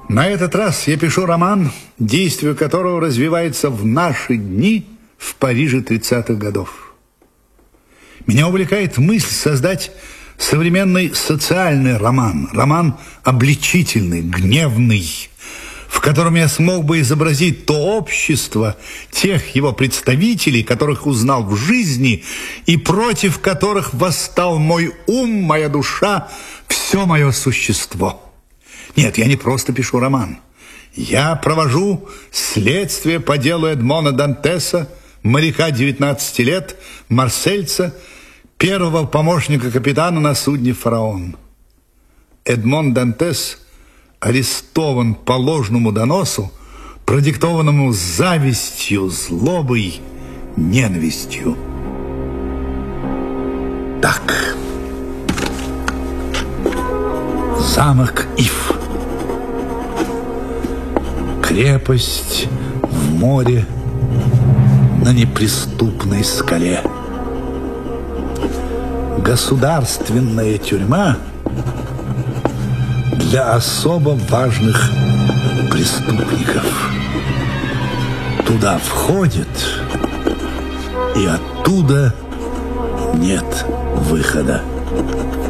На этот раз я пишу роман, действие которого развивается в наши дни в Париже 30-х годов. Меня увлекает мысль создать современный социальный роман, роман обличительный, гневный, в котором я смог бы изобразить то общество, тех его представителей, которых узнал в жизни и против которых восстал мой ум, моя душа, все мое существо. Нет, я не просто пишу роман. Я провожу следствие по делу Эдмона Дантеса, моряка 19 лет, марсельца, первого помощника капитана на судне «Фараон». Эдмон Дантес арестован по ложному доносу, продиктованному завистью, злобой, ненавистью. Так. Замок Иф. Крепость в море на неприступной скале. Государственная тюрьма для особо важных преступников. Туда входит, и оттуда нет выхода.